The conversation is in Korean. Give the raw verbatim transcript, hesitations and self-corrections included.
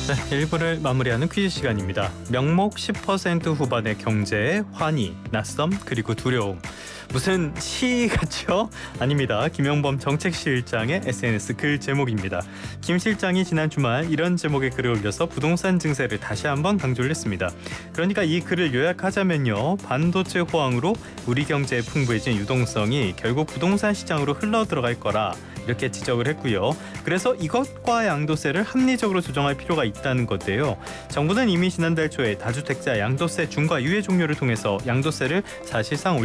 네, 일 부를 마무리하는 퀴즈 시간입니다. 명목 십 퍼센트 후반의 경제, 환희, 낯섦, 그리고 두려움. 무슨 시 같죠? 아닙니다. 김영범 정책실장의 에스엔에스 글 제목입니다. 김 실장이 지난 주말 이런 제목의 글을 올려서 부동산 증세를 다시 한번 강조를 했습니다. 그러니까 이 글을 요약하자면요. 반도체 호황으로 우리 경제에 풍부해진 유동성이 결국 부동산 시장으로 흘러들어갈 거라 이렇게 지적을 했고요. 그래서 이것과 양도세를 합리적으로 조정할 필요가 있다는 건데요. 정부는 이미 지난달 초에 다주택자 양도세 중과 유예 종료를 통해서 양도세를 사실상